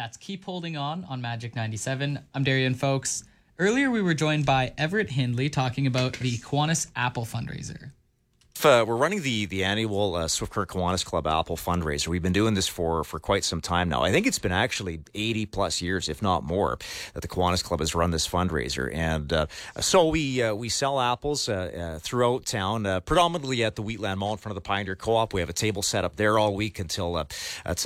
That's Keep Holding On Magic 97. I'm Darian, folks. Earlier, we were joined by Everett Hindley talking about the Kiwanis Apple fundraiser. We're running the annual Swift Current Kiwanis Club Apple fundraiser. We've been doing this for quite some time now. I think it's been actually 80 plus years, if not more, that the Kiwanis Club has run this fundraiser. And so we sell apples throughout town, predominantly at the Wheatland Mall in front of the Pioneer Co-op. We have a table set up there all week until